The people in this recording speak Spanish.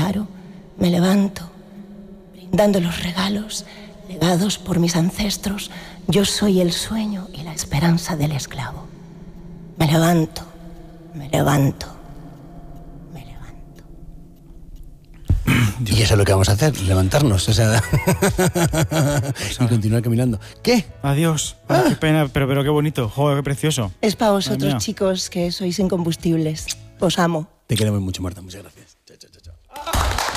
paro, me levanto, brindando los regalos legados por mis ancestros. Yo soy el sueño y la esperanza del esclavo. Me levanto, me levanto, me levanto. Y eso es lo que vamos a hacer, levantarnos, o sea, y continuar caminando. ¿Qué? Adiós. Ay, qué pena, pero qué bonito. Joder, qué precioso. Es para Madre vosotros, mía. chicos, que sois incombustibles. Os amo. Te queremos mucho, Marta, muchas gracias.